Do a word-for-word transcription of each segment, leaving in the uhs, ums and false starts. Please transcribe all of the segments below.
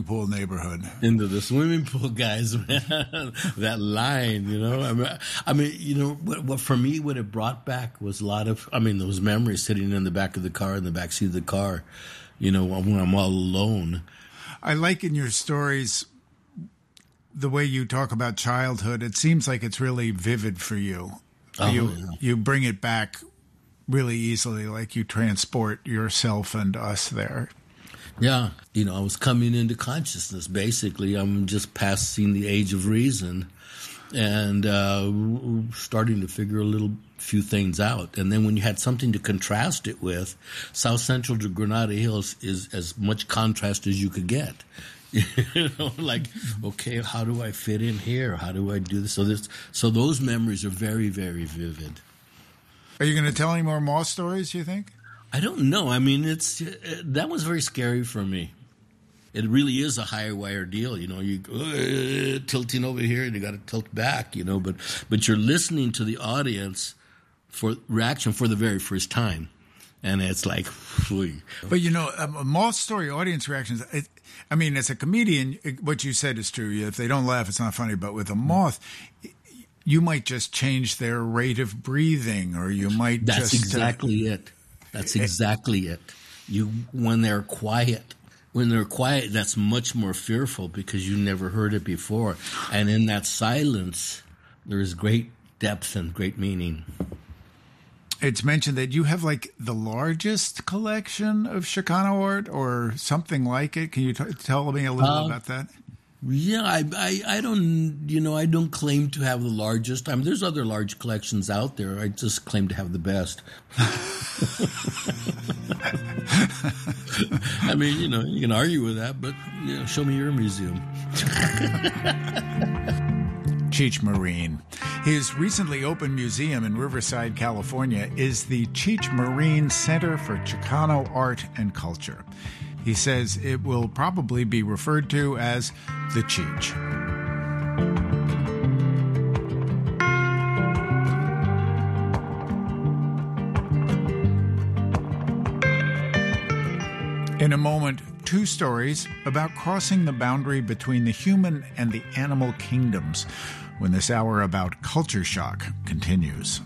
pool neighborhood. Into the swimming pool, guys, man. That line, you know. I mean, I mean you know, what, what for me, what it brought back was a lot of, I mean, those memories sitting in the back of the car, in the back seat of the car, you know, when I'm all alone. I like in your stories the way you talk about childhood. It seems like it's really vivid for you. Oh, you, yeah. you bring it back really easily, like you transport yourself and us there. Yeah. You know, I was coming into consciousness, basically. I'm just passing the age of reason and uh, starting to figure a little few things out. And then when you had something to contrast it with, South Central to Granada Hills is as much contrast as you could get. You know, like, okay, how do I fit in here? How do I do this? So this, so those memories are very, very vivid. Are you going to tell any more moth stories, you think? I don't know. I mean, it's uh, that was very scary for me. It really is a high wire deal, you know. You uh, tilting over here, and you got to tilt back, you know. But but you're listening to the audience for reaction for the very first time, and it's like, whew. But you know, a moth story audience reactions. It, I mean, as a comedian, it, what you said is true. If they don't laugh, it's not funny. But with a moth, you might just change their rate of breathing, or you might. That's just, exactly uh, it. That's exactly it. You when they're quiet. When they're quiet, that's much more fearful because you never heard it before. And in that silence, there is great depth and great meaning. It's mentioned that you have like the largest collection of Chicano art or something like it. Can you t- tell me a little uh, about that? Yeah, I, I, I don't, you know, I don't claim to have the largest. I mean, there's other large collections out there. I just claim to have the best. I mean, you know, you can argue with that, but you know, show me your museum. Cheech Marin. His recently opened museum in Riverside, California, is the Cheech Marin Center for Chicano Art and Culture. He says it will probably be referred to as the Cheech. In a moment, two stories about crossing the boundary between the human and the animal kingdoms when this hour about culture shock continues.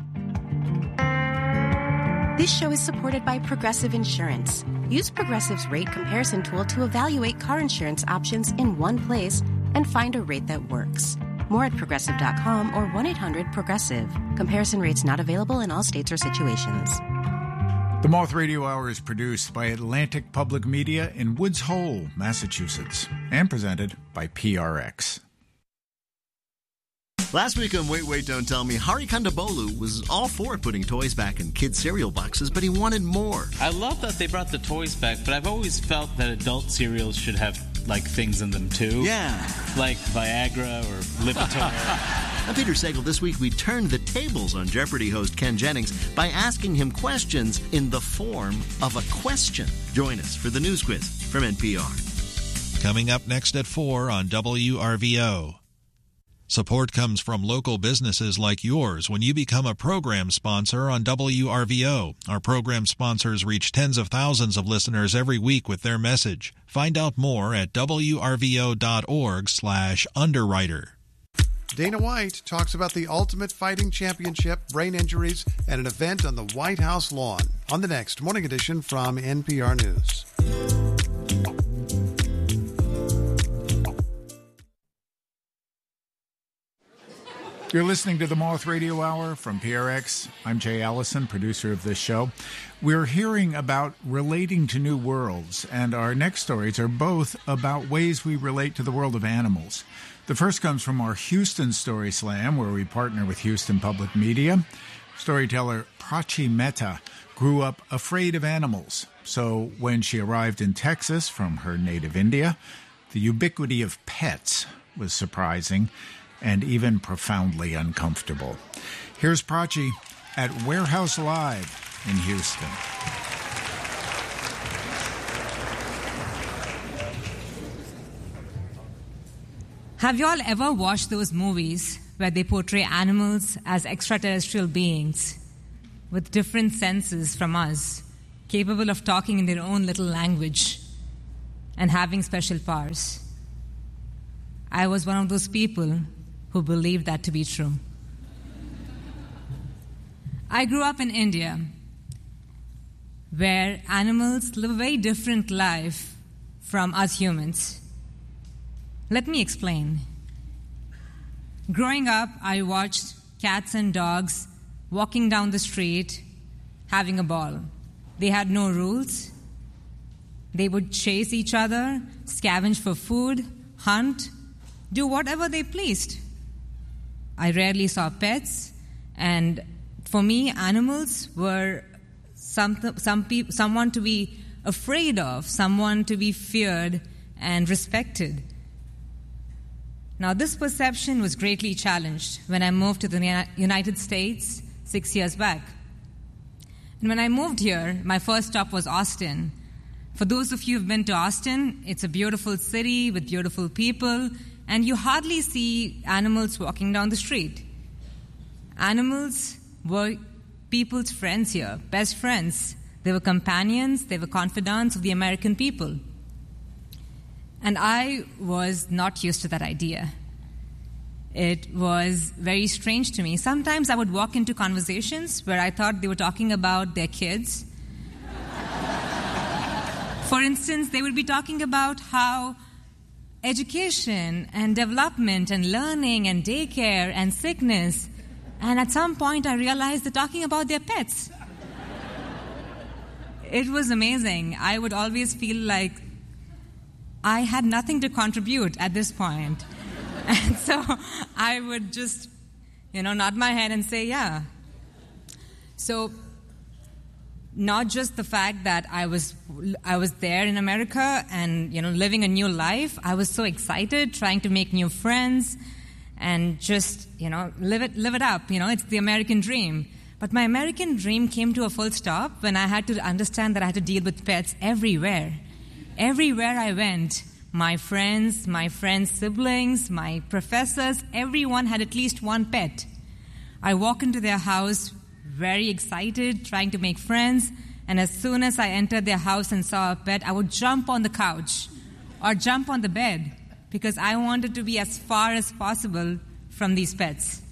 This show is supported by Progressive Insurance. Use Progressive's rate comparison tool to evaluate car insurance options in one place and find a rate that works. More at progressive dot com or one eight hundred progressive. Comparison rates not available in all states or situations. The Moth Radio Hour is produced by Atlantic Public Media in Woods Hole, Massachusetts, and presented by P R X. Last week on Wait, Wait, Don't Tell Me, Hari Kondabolu was all for putting toys back in kids' cereal boxes, but he wanted more. I love that they brought the toys back, but I've always felt that adult cereals should have, like, things in them, too. Yeah. Like Viagra or Lipitor. On Peter Sagal, this week we turned the tables on Jeopardy host Ken Jennings by asking him questions in the form of a question. Join us for the news quiz from N P R. Coming up next at four on W R V O. Support comes from local businesses like yours when you become a program sponsor on W R V O. Our program sponsors reach tens of thousands of listeners every week with their message. Find out more at W R V O dot org slash underwriter. Dana White talks about the Ultimate Fighting Championship, brain injuries, and an event on the White House lawn on the next Morning Edition from N P R News. You're listening to the Moth Radio Hour from P R X. I'm Jay Allison, producer of this show. We're hearing about relating to new worlds, and our next stories are both about ways we relate to the world of animals. The first comes from our Houston Story Slam, where we partner with Houston Public Media. Storyteller Prachi Mehta grew up afraid of animals. So when she arrived in Texas from her native India, the ubiquity of pets was surprising and even profoundly uncomfortable. Here's Prachi at Warehouse Live in Houston. Have you all ever watched those movies where they portray animals as extraterrestrial beings with different senses from us, capable of talking in their own little language? and having special powers. I was one of those people who believed that to be true. I grew up in India, where animals live a very different life from us humans. Let me explain. Growing up, I watched cats and dogs walking down the street, having a ball. They had no rules. They would chase each other, scavenge for food, hunt, do whatever they pleased. I rarely saw pets, and for me, animals were some, some pe- someone to be afraid of, someone to be feared and respected. Now, this perception was greatly challenged when I moved to the United States six years back. And when I moved here, my first stop was Austin. For those of you who've been to Austin, it's a beautiful city with beautiful people, and you hardly see animals walking down the street. Animals were people's friends here, best friends. They were companions, they were confidants of the American people. And I was not used to that idea. It was very strange to me. Sometimes I would walk into conversations where I thought they were talking about their kids. For instance, they would be talking about how education and development and learning and daycare and sickness, and at some point I realized they're talking about their pets. It was amazing. I would always feel like I had nothing to contribute at this point. And so I would just, you know, nod my head and say, yeah. So not just the fact that I was I was there in America and, you know, living a new life. I was so excited, trying to make new friends and just, you know, live it live it up. You know, it's the American dream. But my American dream came to a full stop when I had to understand that I had to deal with pets everywhere. Everywhere I went, my friends, my friends' siblings, my professors, everyone had at least one pet. I walk into their house very excited, trying to make friends, and as soon as I entered their house and saw a pet, I would jump on the couch or jump on the bed because I wanted to be as far as possible from these pets.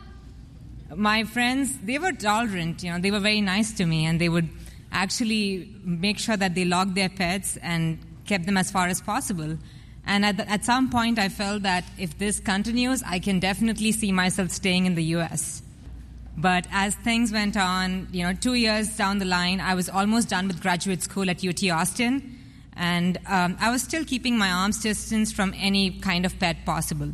My friends, they were tolerant, you know, they were very nice to me, and they would actually make sure that they logged their pets and kept them as far as possible. And at, the, at some point, I felt that if this continues, I can definitely see myself staying in the U S. But as things went on, you know, two years down the line, I was almost done with graduate school at U T Austin, and um, I was still keeping my arm's distance from any kind of pet possible.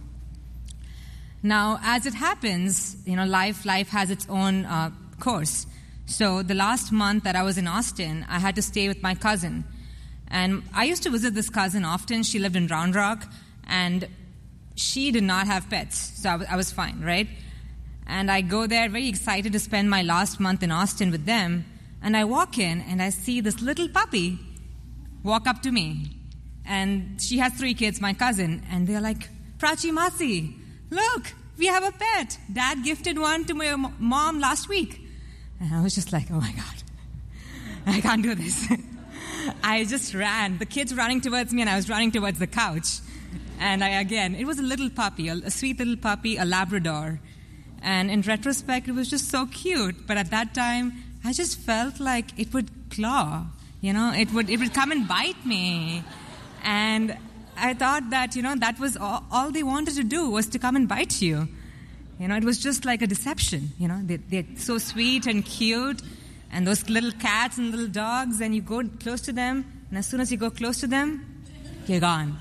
Now, as it happens, you know, life life has its own uh, course. So the last month that I was in Austin, I had to stay with my cousin. And I used to visit this cousin often. She lived in Round Rock, and she did not have pets, so I, w- I was fine, right? And I go there very excited to spend my last month in Austin with them, and I walk in, and I see this little puppy walk up to me. And she has three kids, my cousin, and they're like, Prachi Masi, look, we have a pet. Dad gifted one to my mom last week. And I was just like, oh my God, I can't do this. I just ran. The kids were running towards me, and I was running towards the couch. And I, again, it was a little puppy, a, a sweet little puppy, a Labrador. And in retrospect, it was just so cute. But at that time, I just felt like it would claw. You know, it would it would come and bite me. And I thought that, you know, that was all, all they wanted to do was to come and bite you. You know, it was just like a deception. You know, they, they're so sweet and cute. And those little cats and little dogs, and you go close to them, and as soon as you go close to them, you're gone.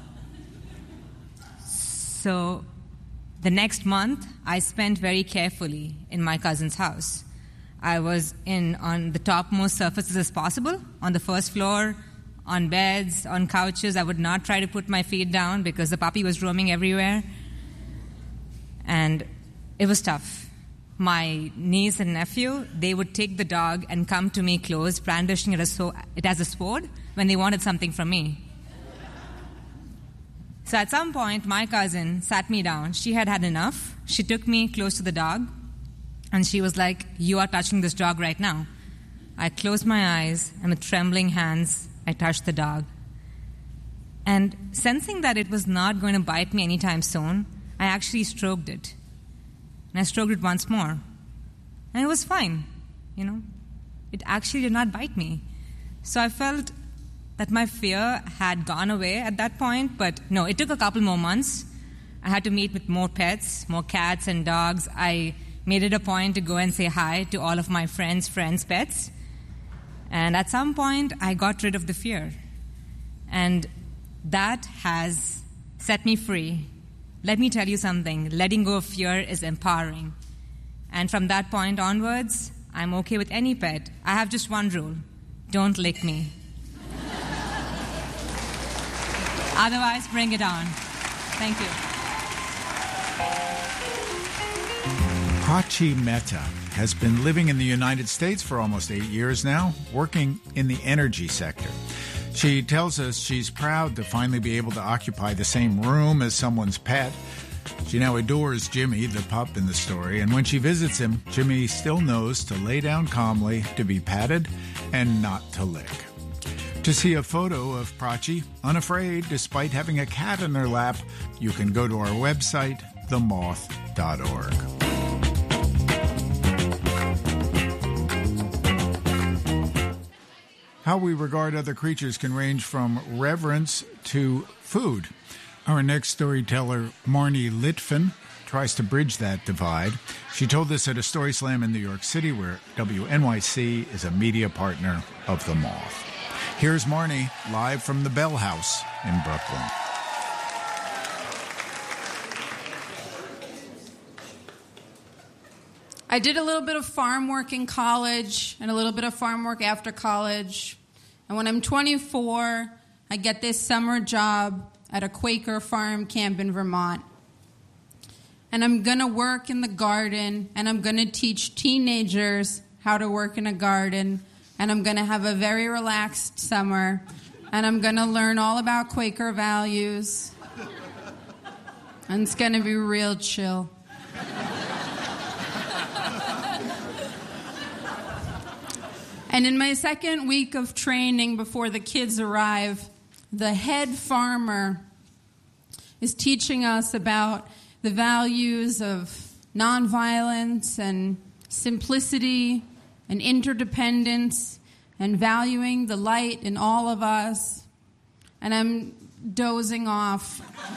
So the next month, I spent very carefully in my cousin's house. I was in on the topmost surfaces as possible, on the first floor, on beds, on couches. I would not try to put my feet down because the puppy was roaming everywhere. And it was tough. My niece and nephew, they would take the dog and come to me close, brandishing it as, so, it as a sword when they wanted something from me. So at some point, my cousin sat me down. She had had enough. She took me close to the dog, and she was like, you are touching this dog right now. I closed my eyes, and with trembling hands, I touched the dog. And sensing that it was not going to bite me anytime soon, I actually stroked it. And I stroked it once more. And it was fine, you know. It actually did not bite me. So I felt that my fear had gone away at that point, but no, it took a couple more months. I had to meet with more pets, more cats and dogs. I made it a point to go and say hi to all of my friends' friends' pets. And at some point, I got rid of the fear. And that has set me free. Let me tell you something. Letting go of fear is empowering. And from that point onwards, I'm okay with any pet. I have just one rule. Don't lick me. Otherwise, bring it on. Thank you. Prachi Mehta has been living in the United States for almost eight years now, working in the energy sector. She tells us she's proud to finally be able to occupy the same room as someone's pet. She now adores Jimmy, the pup in the story, and when she visits him, Jimmy still knows to lay down calmly, to be patted, and not to lick. To see a photo of Prachi, unafraid despite having a cat in her lap, you can go to our website, the moth dot org. How we regard other creatures can range from reverence to food. Our next storyteller, Marnie Litvin, tries to bridge that divide. She told us at a Story Slam in New York City, where W N Y C is a media partner of The Moth. Here's Marnie, live from the Bell House in Brooklyn. I did a little bit of farm work in college and a little bit of farm work after college. And when I'm twenty-four, I get this summer job at a Quaker farm camp in Vermont. And I'm going to work in the garden, and I'm going to teach teenagers how to work in a garden, and I'm going to have a very relaxed summer, and I'm going to learn all about Quaker values, and it's going to be real chill. And in my second week of training before the kids arrive, the head farmer is teaching us about the values of nonviolence and simplicity and interdependence and valuing the light in all of us. And I'm dozing off.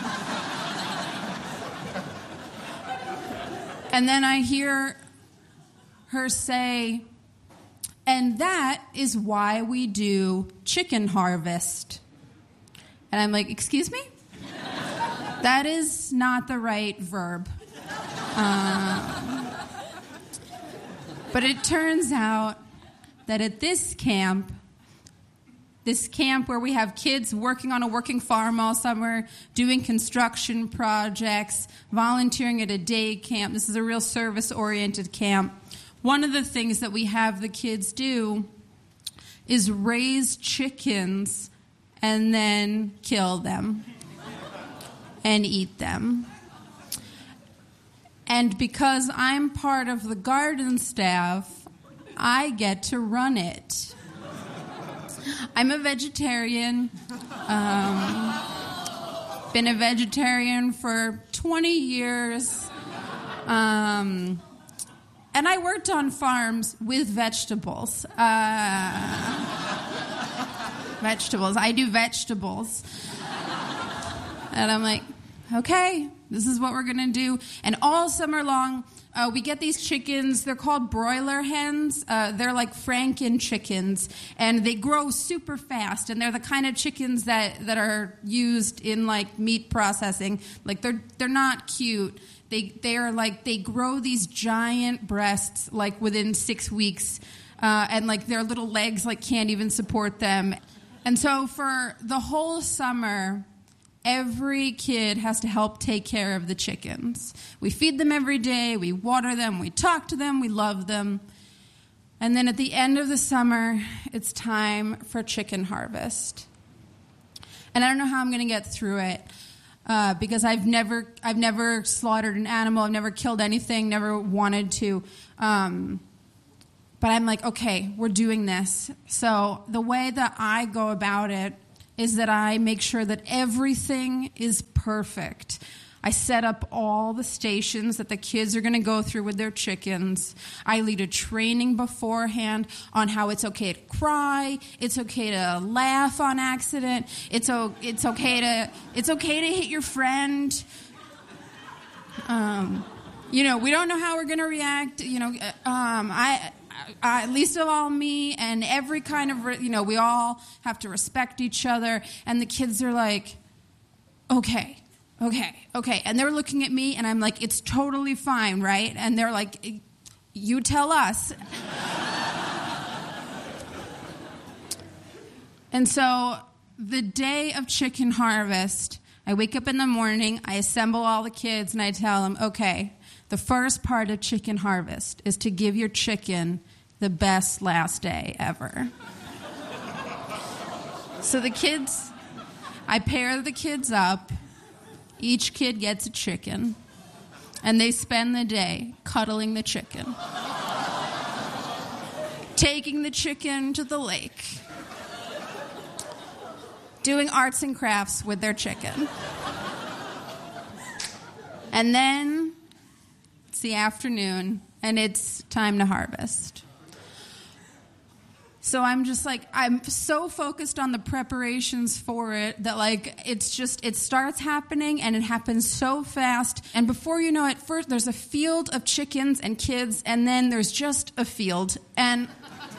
And then I hear her say, and that is why we do chicken harvest. And I'm like, excuse me? That is not the right verb. Um, but it turns out that at this camp, this camp where we have kids working on a working farm all summer, doing construction projects, volunteering at a day camp, this is a real service-oriented camp. One of the things that we have the kids do is raise chickens and then kill them and eat them. And because I'm part of the garden staff, I get to run it. I'm a vegetarian. Um, been a vegetarian for twenty years. Um... And I worked on farms with vegetables. Uh, vegetables. I do vegetables. And I'm like, okay, this is what we're going to do. And all summer long, uh, we get these chickens. They're called broiler hens. Uh, they're like Franken chickens. And they grow super fast. And they're the kind of chickens that, that are used in, like, meat processing. Like, they're they're not cute. They they are like, they grow these giant breasts, like, within six weeks. Uh, and, like, their little legs, like, can't even support them. And so for the whole summer, every kid has to help take care of the chickens. We feed them every day. We water them. We talk to them. We love them. And then at the end of the summer, it's time for chicken harvest. And I don't know how I'm going to get through it. Uh, because I've never, I've never slaughtered an animal, I've never killed anything, never wanted to. Um, but I'm like, okay, we're doing this. So the way that I go about it is that I make sure that everything is perfect. I set up all the stations that the kids are going to go through with their chickens. I lead a training beforehand on how it's okay to cry, it's okay to laugh on accident, it's o- it's okay to it's okay to hit your friend. Um, you know, we don't know how we're going to react. You know, um, I, I, at least of all me, and every kind of re- you know, we all have to respect each other. And the kids are like, okay. Okay, okay. And they're looking at me, and I'm like, it's totally fine, right? And they're like, you tell us. And so the day of chicken harvest, I wake up in the morning, I assemble all the kids, and I tell them, okay, the first part of chicken harvest is to give your chicken the best last day ever. So the kids, I pair the kids up. Each kid gets a chicken, and they spend the day cuddling the chicken, taking the chicken to the lake, doing arts and crafts with their chicken. And then it's the afternoon, and it's time to harvest. So I'm just like, I'm so focused on the preparations for it that, like, it's just, it starts happening and it happens so fast. And before you know it, first there's a field of chickens and kids, and then there's just a field. And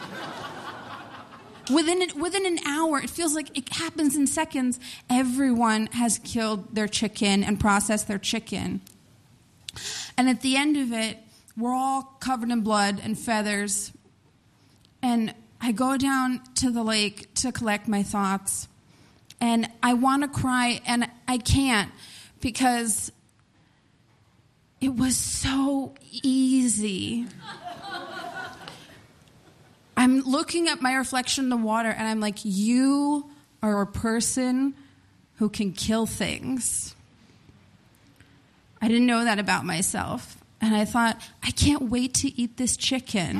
within it, within an hour, it feels like it happens in seconds. Everyone has killed their chicken and processed their chicken. And at the end of it, we're all covered in blood and feathers. And I go down to the lake to collect my thoughts, and I want to cry, and I can't because it was so easy. I'm looking at my reflection in the water, and I'm like, you are a person who can kill things. I didn't know that about myself, and I thought, I can't wait to eat this chicken.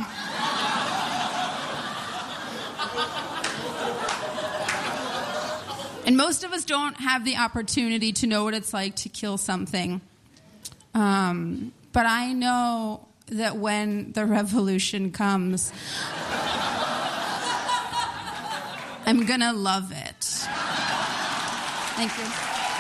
And most of us don't have the opportunity to know what it's like to kill something. Um, but I know that when the revolution comes, I'm going to love it. Thank you.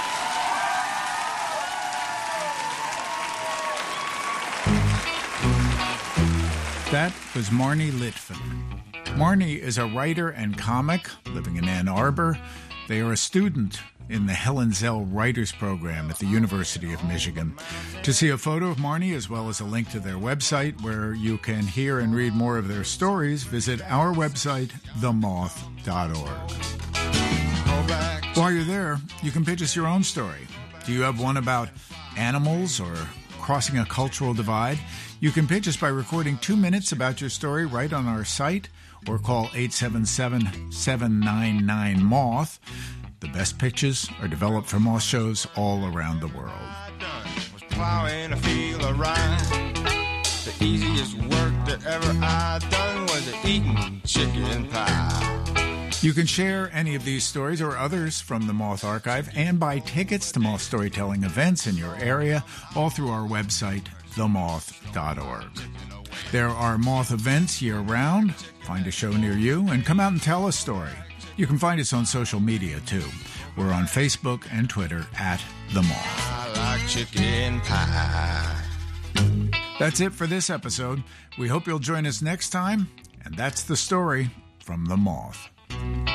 That was Marnie Litvin. Marnie is a writer and comic living in Ann Arbor. They are a student in the Helen Zell Writers Program at the University of Michigan. To see a photo of Marnie, as well as a link to their website where you can hear and read more of their stories, visit our website, the moth dot org. While you're there, you can pitch us your own story. Do you have one about animals or crossing a cultural divide? You can pitch us by recording two minutes about your story right on our site, or call eight seven seven, seven nine nine, moth. The best pitches are developed for moth shows all around the world. Was plowing a field of rye. The easiest work that ever I done was eating chicken pie. You can share any of these stories or others from the Moth Archive and buy tickets to Moth storytelling events in your area, all through our website, the moth dot org. There are Moth events year-round. Find a show near you and come out and tell a story. You can find us on social media, too. We're on Facebook and Twitter at The Moth. I like chicken pie. That's it for this episode. We hope you'll join us next time. And that's the story from The Moth.